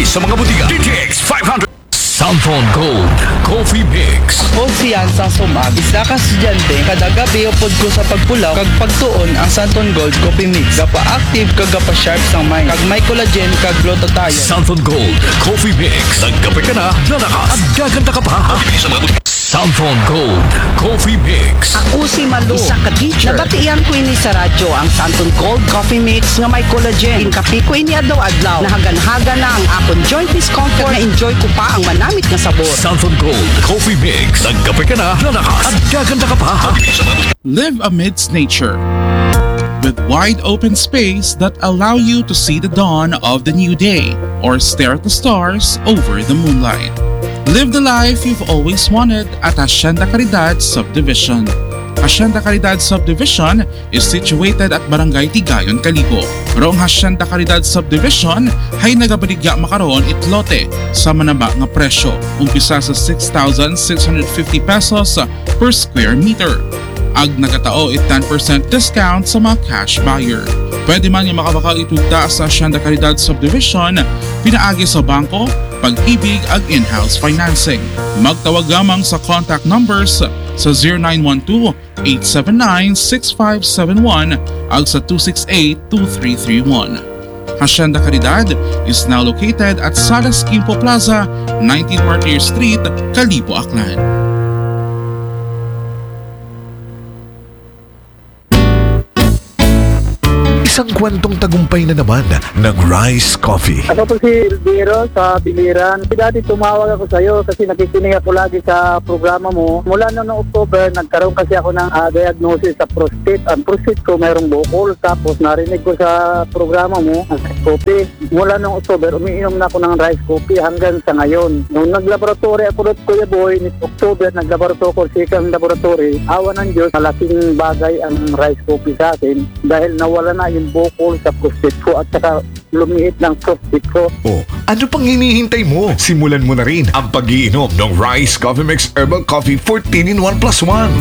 sa mga butika. GTX 500. Samphon Gold Coffee Mix. Ako siyan sa sumag. Isa ka estudyante, kada gabi upod ko sa pagpulaw, kag pagtuon ang Santon Gold Coffee Mix. Gapa active kag gapa sharp sang mind. Kag may collagen kag glutathione. Samphon Gold Coffee Mix. Nagkape ka na, lalakas at gaganda ka pa. Sa mga butika. Samphon Gold Coffee Mix. Ako si Malu, isa ka teacher. Nabatian ko ini sa radyo ang Santon Gold Coffee Mix nga may collagen. Inkapi ko ini adlaw-adlaw. Nahagan-haga na ang akon joint discomfort. Na-enjoy ko pa ang manamit na sabor. Samphon Gold Coffee Mix. Nagkape ka na, lalakas at gaganda ka pa. Live amidst nature with wide open space that allow you to see the dawn of the new day or stare at the stars over the moonlight. Live the life you've always wanted at Hacienda Caridad Subdivision. Hacienda Caridad Subdivision is situated at Barangay Tigayon, Calibo. Roong Hacienda Caridad Subdivision ay nagabaligya makaroon itlote sa manaba nga presyo. Umpisa sa 6,650 pesos per square meter. Ag nagatao it 10% discount sa mga cash buyer. Pwede man yung makabakal itugda sa Hacienda Caridad Subdivision, pinaagi sa bangko, pag-ibig ag in-house financing. Magtawag lamang sa contact numbers sa 0912-879-6571 ag sa 268-2331. Hacienda Caridad is now located at Salas Quimpo Plaza, 19 Martyr Street, Calibo, Aklan. Isang kwentong tagumpay na naman ng Rice Coffee. Ako po si Elviro sa Biliran. Dati tumawag ako sa iyo kasi nakikinig ako lagi sa programa mo. Mula noong October, nagkaroon kasi ako ng diagnosis sa prostate. Ang prostate ko mayroong bukol. Tapos narinig ko sa programa mo, ang rice coffee. Mula noong October, umiinom na ako ng rice coffee hanggang sa ngayon. Nung naglaboratory ako doon, Kuya Boy, ni October, naglaboratory ko sa ikang laboratory. Awa ng Diyos, malaking bagay ang rice coffee sa akin dahil nawala na yung bukol sa prostate ko at saka lumiit ng prostate ko. Oh, ano pang hinihintay mo? Simulan mo na rin ang pag-iinom ng Rice Coffee Mix Herbal Coffee 14 in 1 plus 1.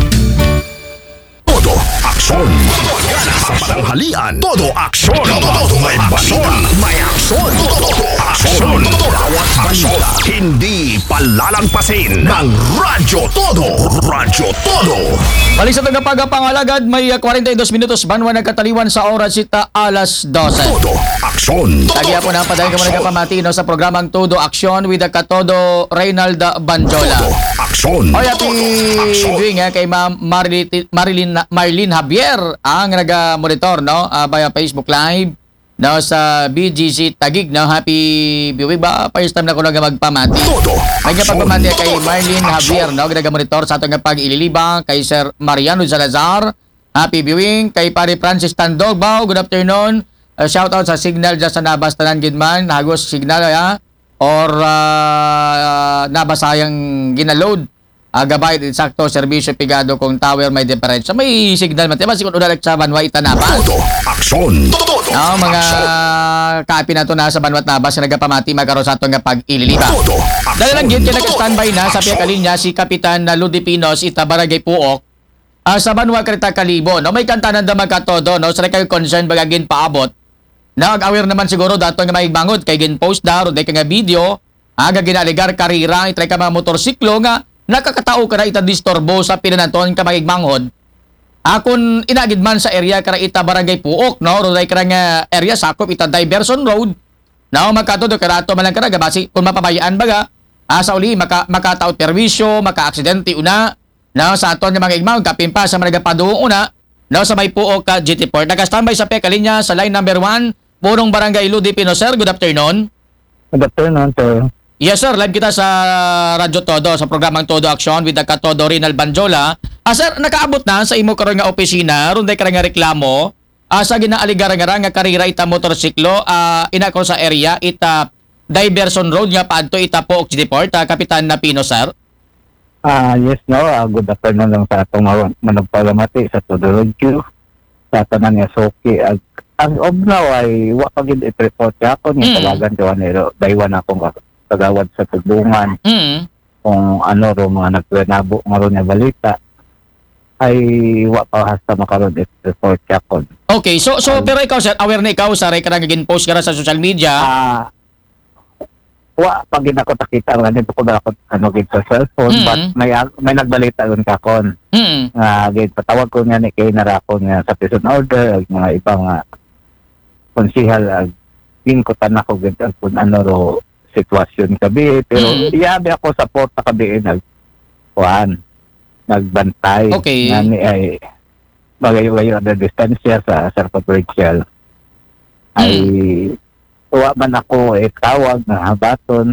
Todo aksyon. Sa panghalian. Todo aksyon. Todo may balita. May aksyon. Todo aksyon. Bawat balita. Hindi palalagpasin ng Radyo Todo. Radyo Todo. Balik sa tagapagpangalagad, may 42 minutos banwa nagkataliwan sa oras sita alas 12. Todo aksyon. Lagi po na padayon ka mo nagkapamati no, sa programang Todo Aksyon with the Katodo Reynald Banjola. Todo aksyon. O happy viewing kay Ma'am Marilyn Javier ang nag-monitor no, via Facebook Live no, sa BGC Taguig no. Happy viewing ba? First time na ko magpamati. Todo may pagpamati kay Marilyn Javier no, nag-monitor sa atong pag-ililibang kay Sir Mariano Salazar. Happy viewing kay Pare Francis Tandog. Good afternoon. Shout out sa signal dyan sa Nabas Tanan Gidman. Hagos signal or nabasayang ginaload. Gabay sakto serbisyo pigado kung tower may diferensya. May signal man. Diba sikon udalag sa Banwa Itanapas. Todo aksyon. Todo mga kapi na to na sa Banwat Nabas na nagapamati magkaroon sa atong pag-ililiba. Dahil lang yun, nag-standby na sa piyakalinya si Kapitan Ludi Pinos Itabaragay Puok sa Banwa Creta Calibo. No, may kantanan da magkatodo. No, sa kayo concern bagagin paabot. Nag-aware naman siguro dato nga maigbangot kay gin-post da ro day nga video. Aga ginaligar karira itry ka mga motorsiklo nga nakakatao ka na itadistorbo sa pinanaton ka maigbanghod. Akon inagid man sa area kara ita Barangay Puok no, ro day nga area sakop ita Diversion Road. Now magkatodo karato man lang kara basi kung mapabayaan baga sa uli makataot perwisyo, maka-aksidente una. Now sa aton nga mga igmang kapimpa sa mga nagapaduong una. Now sa may Puok ka GT Port. Naka-standby sa pekalinya sa line number 1, Purong Barangay Ludi Pino. Sir, good afternoon. Good afternoon, sir. Yes sir, live kita sa Radyo Todo sa programang Todo Action with the Katodo Reynald Banjola. Sir, nakaabot na sa imo karon nga opisina, runday ka nga reklamo sa ginaaligara nga karira ita motorsiklo ina ko sa area ita Diversion Road nga paadto ita Puok Deport, Kapitan na Pino sir. Yes, no. Good afternoon lang sa atong managpalamati sa Todo Road Q. Sa tanan nga Soki. Ang obnaw ay wakagid i-report siya ako ni tawagan ko nero. Daywan akong kagawad sa tugdungan. Kung ano ro mga nagrenabo nga ro nga balita ay wa pa hasta makaroon i-report siya ko. Okay, so pero ikaw sir, aware na ikaw sa karang gin-post ka sa social media? wa pag ako takita nga dito ko na ako gid sa cellphone but may nagbalita ron kakon nga gid patawag ko nga ni kay narakon nga sa prison order ag mga ibang konsihal ag ginkutan ako gid kung ano ro sitwasyon kabi pero iyabi ako sa porta kabi nagbantay Okay. nga ni ay magayo-gayo ang distansya sa provincial ay tuwa man ako tawag na habaton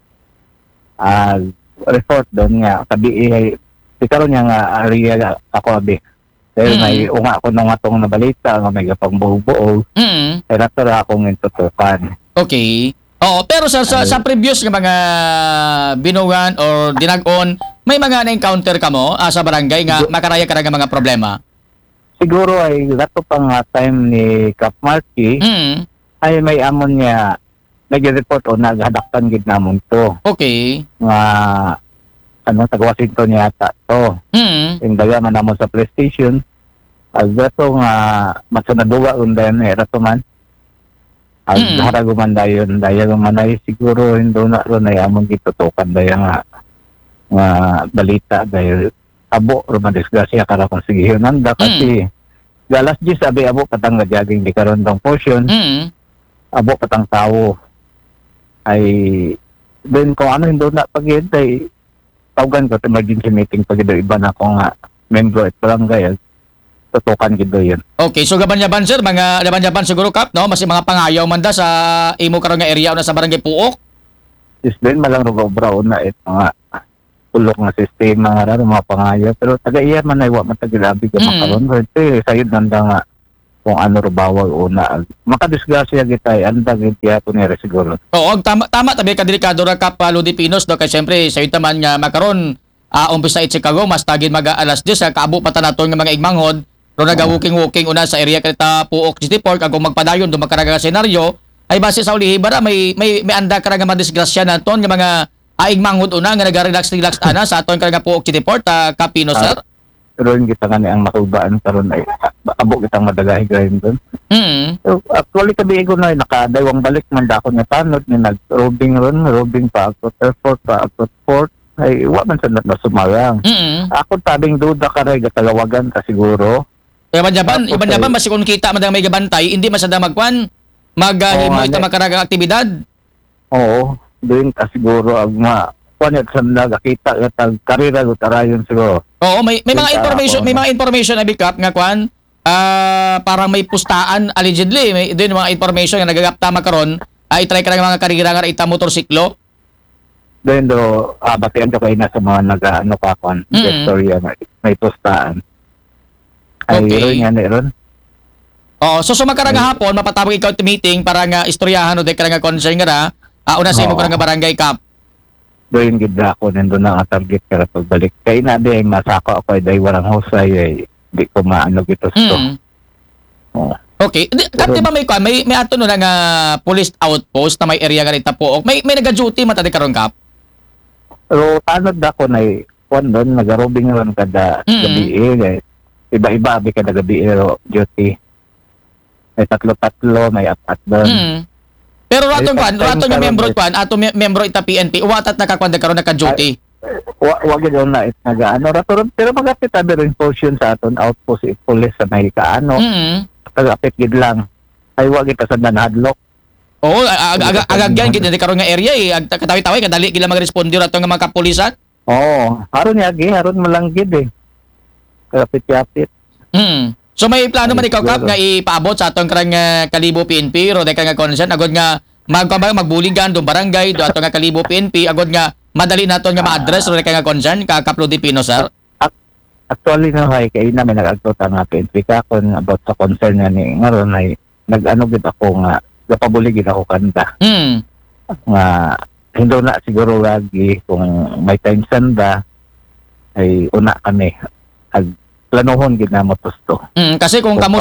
report doon nga sabi ay karon nga area ako abi dahil may unga ako nung atong nabalita nga may gapang buo-buo kaya natara akong intutukan. Okay. Oo, pero sir, sa previous nga mga binugan or dinag-on, may mga na-encounter ka mo sa barangay nga makaraya ka nga mga problema? Siguro ay lato pang time ni Cap Marky ay may amon niya nag-report o naghadaktan gid namon to Okay. nga taga Washington yata to yung daga man namon sa PlayStation ag rato nga matsunaduwa undan rato man ag haraguman dayon ay siguro hindo na ron ay amon gitutukan daya nga balita dahil abo ruman disgrasya kara kung sige nanda kasi galas di sabi abo katang jogging di karon tong portion abo katang tao ay then kung ano hindi na paghintay tawagan ko to emergency meeting pag iba na ko nga membro at barangay tutukan gido yun. Okay, so gaban-yaban sir, mga gaban-yaban siguro Kap, no? Mas mga pangayaw man da sa imo karon nga area na sa barangay Puok. Is then malang rugobra na mga tulok nga sistema nga rar mga pangayaw pero taga iya man ay wa matagilabi ka makaron kasi sayod nanda nga kung ano ro bawal una makadisgrasya gitay anda gid to ni siguro. Oo, tama tabi ka delikado ra Kap Lodi Pinos do kay syempre sayod taman nga makaron umpisa it Chicago mas tagin mag alas 10 kaabo pa tanaton nga mga igmanghod ro naga-walking una sa area kanita Puok City Park agong magpadayon do makaraga senaryo ay base sa ulihi bara may anda ka nga madisgrasya naton nga mga igmanghod una nga naga-relax ana sa aton nga Puok City Port Kapino sir. Pero yung kita nga ang makubaan karon ay abo kitang madagahi gayon doon. So, actually kabi ko na nakadaywang balik man dako nga tanod ni nag-robing pa ako airport pa ako port ay wa man sa na sumarang. Ako tabing duda ka ray gatalawagan ka siguro. Iban-jaban basi kung kita man may gabantay hindi masada magkwan maghimo ita makaragang aktibidad. Oo, doon ka siguro ag kunya sa nagakita nga karera gutarayon siguro. Oo, may mga information na bikap nga kwan parang may pustaan allegedly may din mga information nga nagagapta makaron ay try ka ng mga karera nga ita motorsiklo. Then batian ko kay na sa mga nag-ano pa kwan istorya may pustaan. Ay Okay. ron. Oo, so sumakarang hapon mapatawag ikaw ti meeting para nga istoryahan o de ka nga concern nga ra una sa imo ka nga barangay Kap. Doon gid ako nandun na ang target kaya pagbalik. Kaya na din masako ako ay dahil walang husay ay di ko maano gito to. Oh. Okay. Kap di ba may ato no nga police outpost na may area ganita Puok. May naga-duty matadi karon Kap. Pero tanod ako na kwan doon nagarobing ron kada gabi iba-iba abi kada gabi duty. May tatlo, may apat doon. Pero raton yung membro ita PNP, uwatat nakakwan karon naka-duty. Wag yun na nag-ano ratoron pero magapit abi rin portion sa aton outpost police sa may kaano. Tagapit gid lang. Ay wag ita sa hadlock. Oo, agagyan gid karon nga area katawi-tawi kadali gila mag-responder ato nga mga kapulisan. Oo, haron malanggid Kapit-kapit. So may plano man ikaw Kap nga ipaabot sa atong karang Kalibo PNP ro deka nga concern agod nga magbuligan do barangay do atong nga Kalibo PNP agod nga madali naton nga ma-address ro deka nga concern ka Kap Lodi Pino sir. Actually no kay na may nag-agtuta nga PNP ka kon about sa concern nga ni ngaron ay nag-ano gid ako nga gapabuli gid ako kanta. Nga hindi na siguro lagi kung may time sanda ay una kami ag planuhon gid na mo tusto. Kasi kung kamo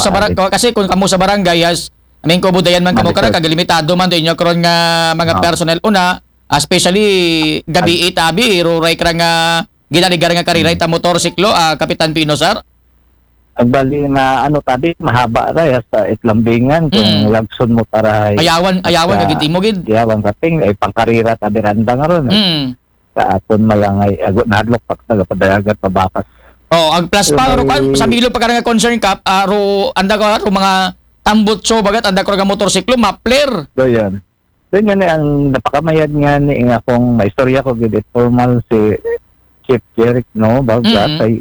sa barangay as ko budayan man kamo karon kagalimitado man do inyo karon nga mga personnel una especially gabi itabi ruray kra nga ginaligar nga karira ita motorsiklo Kapitan Pino sir. Ang bali na ano tabi, mahaba ra sa itlambingan kung lagson mo tarahay. Ayawan kagiti mo gid. Yawan kating ay pangkarira tabi randa nga ron. Sa aton malangay ago nadlok pak padayagat pabakas. Oh, ang plus pa ro kan sa bilog pa nga concern kap ro anda ko ro mga tambutso bagat anda ko nga motorsiklo mapler. So yan. Doon yan ang napakamayad nga ni akong maistorya ko gid formal si Chief Jeric no baga kay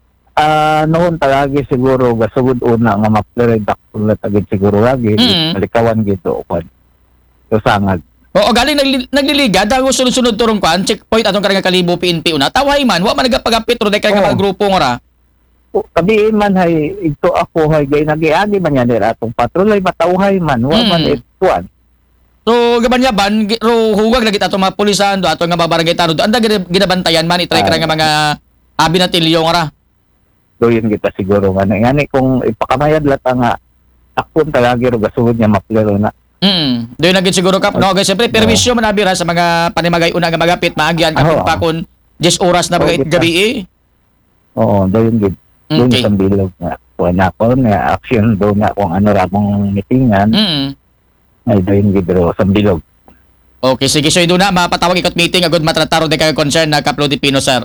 noon talagi siguro gasugod una nga mapler dakol na tagid siguro lagi malikawan gito kwan. So sangag. Oo, galing nagliligad dago sunod-sunod turong kwan checkpoint atong karang kalibo PNP una. Tawhay man wa man nagapagapit ro day karang mga grupo nga ra. Kabi man hay ito ako hay gay nagiagi man yan atong patrol ay matawhay man wa man ituan. So gabanyaban ro huwag lagi atong mga pulisan do atong nga barangay tanod anda ginabantayan man itry karang mga abinatilyo nga ra. Doon kita siguro ngani kung ipakamayad lata nga akon talagi ro gasugod niya maplero na. Doon na gid siguro kap no guys siyempre permisyo man abira sa mga panimagay una nga magapit maagian kapag pa kun 10 oras na bagay gabi eh. Oo, doon gid. Doon Okay. sa bilog nga wala ko nga action doon nga kung ano ra mong meetingan. Ay doon gid ro sa bilog. Okay, sige so doon na mapatawag ikot meeting agud matrataro de kayo concern na Kaplo de Pino sir.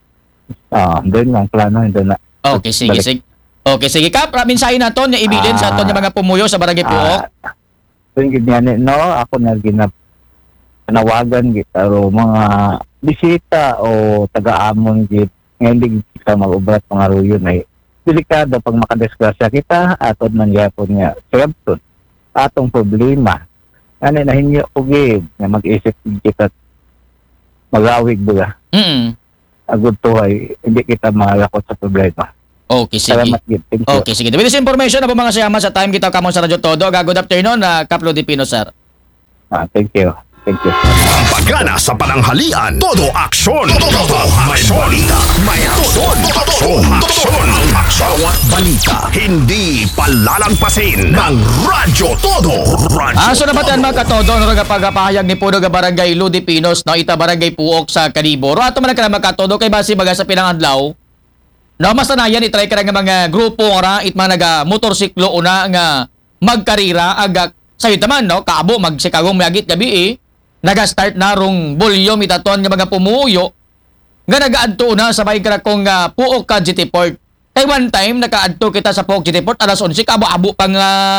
Doon ang plano doon na. Okay, sige, Balik. sige. Okay, sige Kap, mensahe naton nga ibilin sa aton nga mga pumuyo sa barangay Puok. Doon gid yan no ako na panawagan gid aro mga bisita o taga-amon gid nga hindi kita mag-ubrat mga ruyon ay delikado pag makadisgrasya kita atod man gyapon nga sabton atong problema ani nahinyo og gid nga mag-isip kita magawig ba agud tuhay hindi kita malakot sa problema. Okay, sige. Salamat gid. Thank you. Okay, sige. With this information na po mga sayama sa time kita kamon sa Radyo Todo. Good afternoon na Kaplo de Pino sir. Thank you. Thank you. Ang pagana sa pananghalian. Todo aksyon. Todo may balita. May aksyon. Aksyon. Bawat balita. Hindi palalampasin ng Radyo Todo. So nabatian mga katodo no pagapahayag ni Puno nga barangay Ludi Pinos no ita barangay Puok sa Calibo. Ro ato man ka mga katodo kay basi baga sa pilang adlaw. No mas tanayan itry ka nga mga grupo ora it mga naga motorsiklo una nga magkarira aga sayo taman no kaabo magsikagong miagit gabi eh. Naga-start na rong volume itaton nga mga pumuyo nga nagaadto na sa may krakong Puok ka GT Port. Kay one time nakaadto kita sa Puok GT Port alas 11 kaabo-abo pang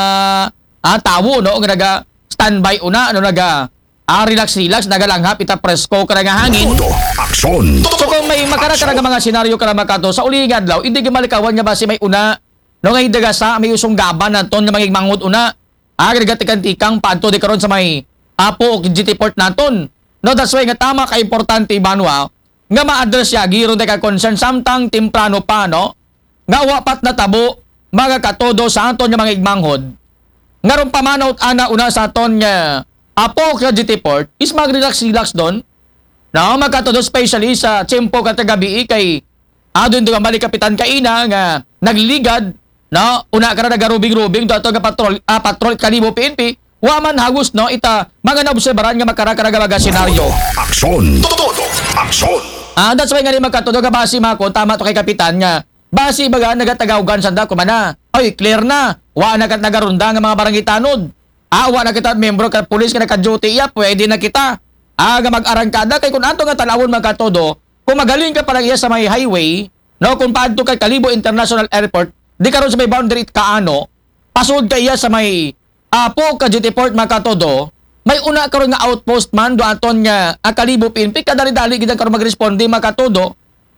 tawo no nga naga standby una ano naga relax nagalanghap ita presko ka nga hangin. Aksyon. So kung may makara mga senaryo ka na makato sa uling adlaw hindi gimalikawan nga basi may una no nga hidaga sa may usong gaban naton nga mangigmangod una agatikan-tikang paadto di karon sa may Apo og GT Port naton. No that's why nga tama ka importante banwa nga ma-address ya giron ka concern samtang temprano pa no. Nga wapat na tabo mga katodo sa aton nga mga igmanghod. Nga ron pamanot ana una sa aton nga Apo og GT Port is mag-relax don. No mga katodo especially sa tiyempo katagabi kay adun nga mali kapitan kaina nga nagligad no una ka na nagarubing-rubing do ato nga patrol kalibo PNP. Waman hagos no ita mga naobserbaran nga magkara-karaga senaryo. Aksyon. Todo aksyon. That's why nga ni magkatudo nga basi mako tama to kay kapitan nga basi baga nagatagawgan sanda kumana. Oy clear na. Wa na kat nagarunda nga mga barangay tanod. Wa na kita membro ka pulis nga naka-duty iya pwede na kita. Nga mag-arangkada kay kun ato nga talawon magkatudo kung magaling ka parang iya sa may highway no kung paadto kay Calibo International Airport di karon sa may boundary kaano pasud ka iya sa may Apo ka GT Port makatodo, may una karon nga outpost man do aton nga Calibo PNP kadali-dali gid karon magresponde makatodo.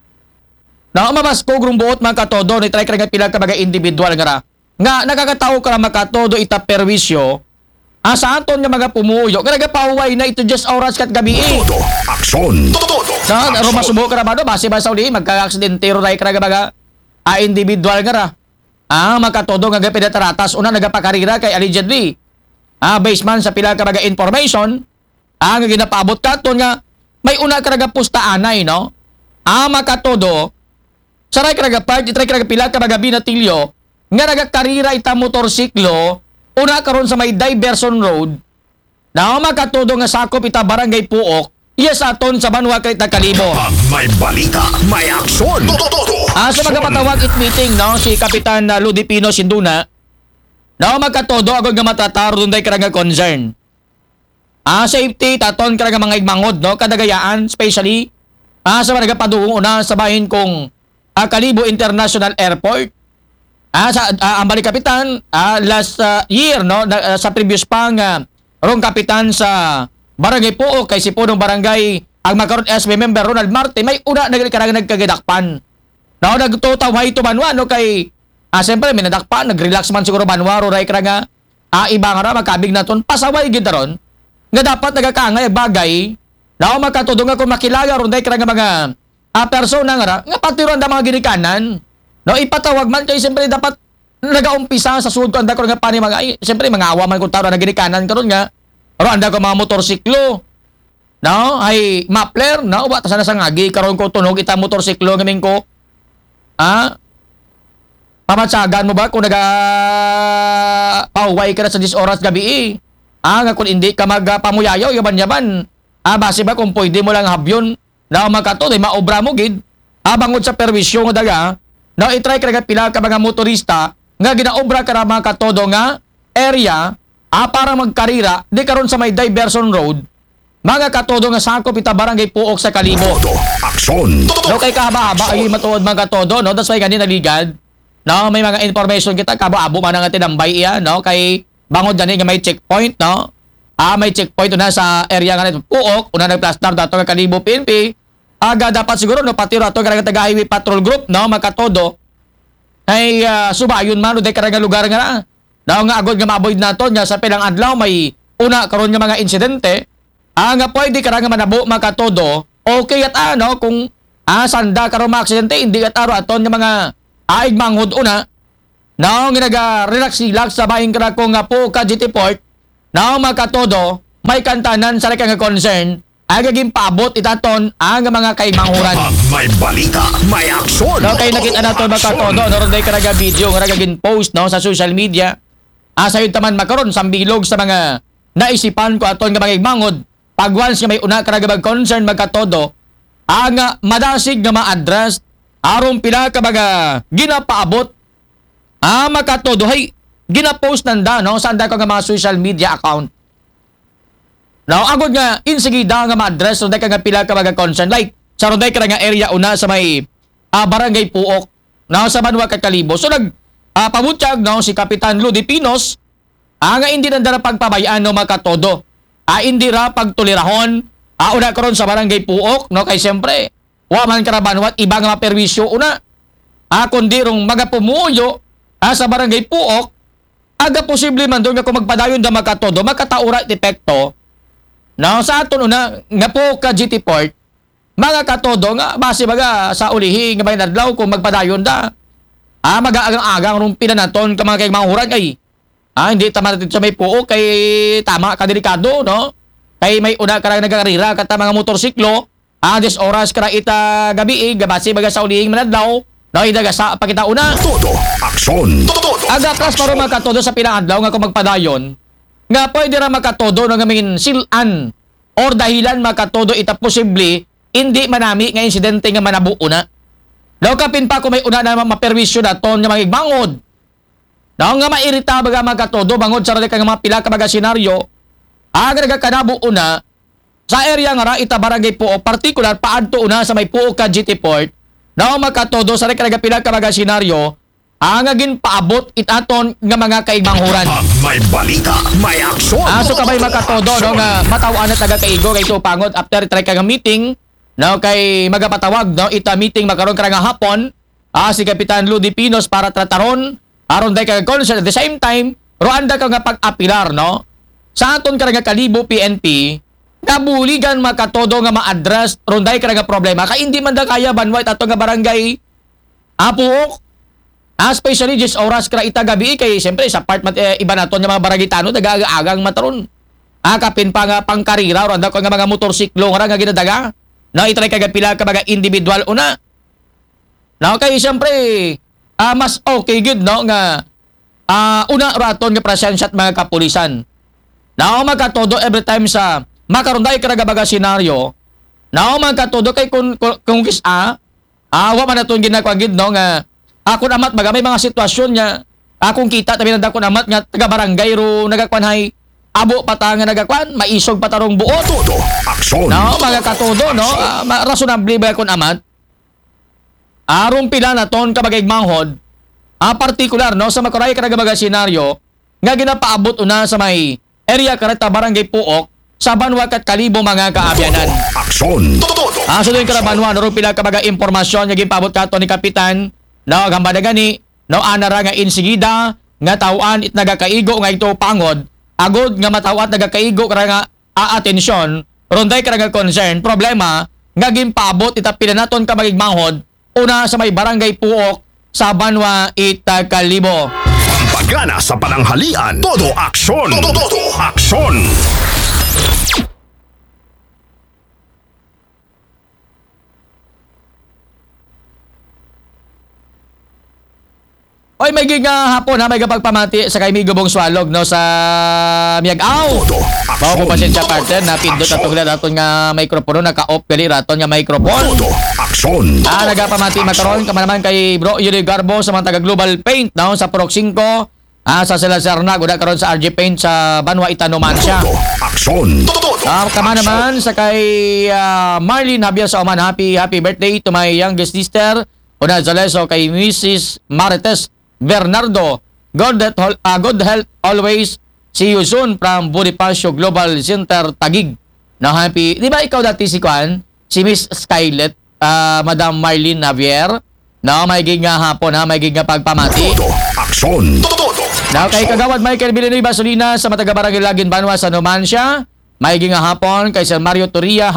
Na mabasko grung buot makatodo ni try ka nga pila ka mga individual nga ra. Nga nakakatawo ka ra makatodo ita perwisyo. Sa aton nga mga pumuyo, kaya pahuway na ito just oras kat gabi eh. Todo aksyon. Todo Na ro masubo ka ra ba do base ba sa uli magka-aksidente ro ray ka nga mga individual nga ra. Makatodo nga pinataratas una nagapakarira kay allegedly. Based man sa pila ka mga information, nga ginapaabot katon nga may una ka nga pustaanay no. Makatodo saray ka nga part itray ka nga pila ka mga binatilyo nga nagakarira ita motorsiklo una karon sa may diversion road. Na makatodo nga sakop ita barangay Puok. Yes aton sa Banwa kay Kalibo. Pag may balita, may aksyon. Todo Sa magpatawag it meeting, no, si Kapitan Ludi Pino Sinduna, no, magkatodo agad nga matataro doon tayo karang concern. Safety, taton karang mga igmangod, no, kadagayaan, especially, sa mga paduong una sa bahin kong Kalibo International Airport. Ang balik kapitan, last year, no, sa previous pang rong kapitan sa Barangay Puok, kay si punong barangay, ang makaroon SB member Ronald Marte, may una nagkarangan nagkagidakpan. No, nagtutaway ito manwa, no, kay, siyempre, may nadakpan, nag-relax man siguro manwa, ray ka nga, iba nga ra, magkabig na ton, pasaway gid ron, nga dapat nagakangay bagay, na makatudong nga kung makilaga ron, day ka nga mga persona nga ra, nga pati ron da mga ginikanan, no, ipatawag man, kay siyempre dapat nagaumpisa sa sud ko, anda ko nga pani mga, siyempre, mga awa man kung taro na ginikanan karon nga, ro anda ko mga motorsiklo, no, ay mapler, no, ba sana sa ngagi karon ko tunog ita motorsiklo ngamin ko. Pamatsagan mo ba kung pauway ka na sa 10 oras gabi nga kung hindi ka magpamuyayaw yaban-yaban. Base ba kung pwede mo lang habyon na makato ay maobra mo gid. Bangod sa perwisyo nga daga, na i-try ka pila ka mga motorista nga ginaobra ka na mga katodo nga area para magkarira di karon sa may diversion road. Mga katodo nga sakop ita barangay Puok sa Kalibo. Todo aksyon. No, kay kahaba-haba ay matuod mga katodo, no? That's why ganyan naligad. No, may mga information kita kabo-abo man nga tinambay iya, no? Kay bangod dani nga may checkpoint, no? May checkpoint na sa area nga nito Puok, una nagplastar dato nga Kalibo PNP. Dapat siguro no pati rato nga taga highway patrol group, no, mga katodo. Ay subayon man uday karang lugar nga na. No, nga agod nga ma-avoid nato nya sa pilang adlaw may una karon nga mga insidente. Nga pwede ka nga manabo makatodo, okay at kung sanda ka rin mga aksidente, hindi at aro aton ng mga igmanghod una, na relax sa bahin ka kung nga po ka GT Port, na makatodo, may kantanan sa nga concern, agaging paabot itaton ang mga kaimanghuran. May balita, may aksyon. No, kay nakita nato makatodo, naroon day ka video, nga nagaging post, no, sa social media, sayo taman makaroon, sambilog sa mga naisipan ko aton nga mga igmanghod, pag once nga may una karagabag concern magkatodo, ang madasig nga ma-address, aron pila ka baga ginapaabot, magkatodo, hay, ginapost nanda, no, saan da ko nga mga social media account. No, agod nga, insigida nga ma-address, so da ka nga pila ka baga concern, like, sa ronday ka nga area una sa may barangay Puok, no, sa Banwa Kalibo. So, pamutyag, no, si Kapitan Ludi Pinos, nga hindi nanda na pagpabayaan, no, magkatodo. Hindi ra pagtulirahon, una karon sa barangay Puok, no, kay siyempre, waman karabanwat, iba nga maperwisyo una, kundi rong magapumuyo, sa barangay Puok, aga posible man doon nga kung magpadayon da makatodo, makataura epekto, no, sa aton una, nga po ka GT Port, mga katodo nga, base baga sa ulihi, nga may nadlaw kung magpadayon da, mag-aagang-agang rong pinanaton ka mga kaigmanguran kay, hindi tama natin sa may Puok kay tama ka delikado, no? Kay may una ka lang nagkarira kata mga motorsiklo, 10 oras ka ita gabi, gabasi baga sa ulihing manadlaw, no, idaga sa pakita una. Todo aksyon. Aga plus para makatodo sa pinakadlaw nga kung magpadayon, nga pwede ra makatodo nga ngamin silan or dahilan makatodo ita posible hindi manami nga insidente nga manabuo na. Daw kapin pa kung may una na maperwisyo na ton nga mga igmangod. Daw nga mairita baga magkatodo bangod sa rali ka nga mga pila ka baga senaryo, aga kanabo una sa area nga ra ita barangay Puok, particular paadto una sa may Puok ka GT Port, daw magkatodo sa rali ka pila ka baga senaryo, nga gin paabot itaton nga mga kaigmanghuran. May balita, may aksyon. So kabay makatodo, no, nga matawaan na taga kaigo kay ito pangod after try ka nga meeting, no, kay magapatawag, no, ita meeting makaroon ka nga hapon, si Kapitan Ludi Pinos para trataron aron day ka concern at the same time roanda ka nga pag-apilar, no, sa aton ka nga Kalibo PNP nabuligan makatodo nga ma-address ronday ka nga problema kay hindi man da kaya banway ato nga barangay Puok, especially just oras ka ita gabi kay siyempre sa part iba naton nga mga barangay-tano nag-aagang mataron, kapin pa nga pangkarira roanda ka nga mga motorsiklo nga ginadaga, no, itry ka pila ka mga individual una, no, kay siyempre mas okay good, no, nga una raton nga presensya at mga kapulisan. Now magkatodo every time sa makarunday ka baga senaryo, now magkatodo kay kung kisa Awa man naton ginakwagid no nga ako namat baga may mga sitwasyon nga akong kita tabi nanda ko namat nga taga barangay ro nagakwanhay abo pata nga nagakwan maisog patarong buot. Todo aksyon. No, mga katodo no, rationable ba kon amat? Aron pila na ton kabagay manghod. Particular no sa makuray ka nagabaga senaryo nga ginapaabot una sa may area kareta barangay Puok sa Banwa kat Kalibo mga kaabyanan. Aksyon. So doon karabanwa, naroon pila kabaga impormasyon nga ginpaabot kato ni Kapitan na gambada gani, no anara nga insigida nga tawaan it nagakaigo nga ito pangod, agod nga matawat nagakaigo kara nga atensyon, ronday kara nga concern, problema nga ginpaabot ita pinanaton kabagig manghod una sa may barangay Puok sa Banwa it Kalibo. Pagana sa pananghalian. Todo aksyon. Todo aksyon. Oy, may giga hapon ha, may kapagpamati sa kay Migobong Swalog no sa Miag-aw. Bawo po pasensya partner na pindot atong daton nga mikropono naka-off gali raton nga microphone. Todo aksyon. Nagapamati makaron kamanaman kay Bro Yuri Garbo sa mga taga Global Paint no sa Purok 5. Sa Salazar na guda karon sa RG Paint sa Banwa Itanumancia. Todo aksyon. Kama naman sa kay Marlene Javier sa Oman, happy birthday to my youngest sister. Una Zaleso kay Mrs. Marites Bernardo. God health always. See you soon from Bonifacio Global Center Taguig. Na happy. Di ba ikaw dati si Kwan? Si Miss Skylet, Madam Marlene Javier. Na may giga hapon ha, may giga pagpamati. Todo aksyon. Now kay Kagawad Michael Villanueva Solina sa Mataga Barangay Lagin Banwa sa Numancia. May giga hapon kay Sir Mario Torria,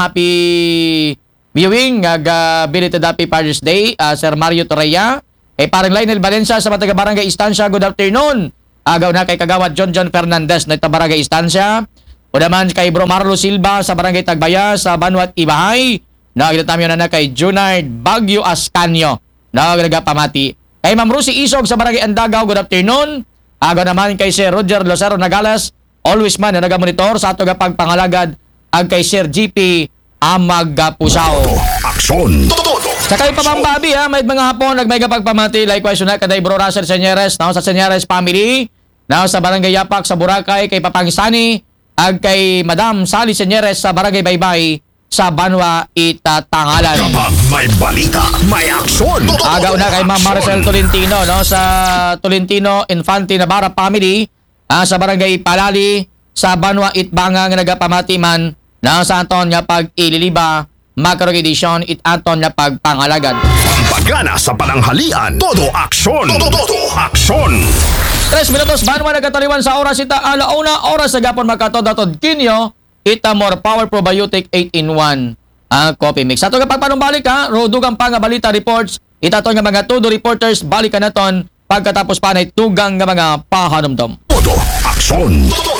happy viewing belated happy Father's Day, Sir Mario Torria. Kay parang Lionel Valencia sa Mataga Barangay Estancia, good afternoon. Agaw na kay Kagawad John Fernandez na Barangay Estancia. O naman kay Bro Marlo Silva sa Barangay Tagbaya sa Banwat Ibahay. Nagdatamyo na kay Junard Bagyo Ascanio. Nagapamati. Kay Ma'am Rusi Isog sa Barangay Andagaw, good afternoon. Agaw naman kay Sir Roger Lozaro Nagales, always man na nagamonitor sa ato pagpangalagad ag kay Sir GP Amagapusao. Aksyon. Sa kay Pamambabi ha, may mga hapon nagmay pagpamati likewise na kaday Bro Russell Senyeres na sa Senyeres family na sa Barangay Yapak sa Boracay kay Papangisani ag kay Madam Sally Senyeres sa Barangay Baybay sa Banwa Itatangalan. Kapag may balita, may aksyon. Agaw na kay Ma'am Maricel Tolentino no sa Tolentino Infante Navarra family sa Barangay Palali sa Banwa Itbanga nga nagapamati man na sa aton nga pag-ililiba Makarong edisyon it aton nga pagpangalagad. Pagana sa pananghalian. Todo aksyon. Todo aksyon. 3 minutos Banwa nagkataliwan sa oras ita alauna oras sa gapon makatod-atod kinyo ita more power probiotic 8-in-1 ang coffee mix. Ato nga pagpanumbalik ha, rodugang pa nga balita reports ita to nga mga todo reporters balikan naton pagkatapos pa na tugang nga mga pahanumdom. Todo aksyon.